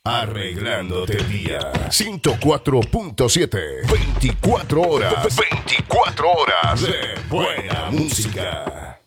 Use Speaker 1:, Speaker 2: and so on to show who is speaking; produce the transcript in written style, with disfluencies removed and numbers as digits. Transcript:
Speaker 1: Arreglándote el día. 104.7. 24 horas. 24 horas de buena música.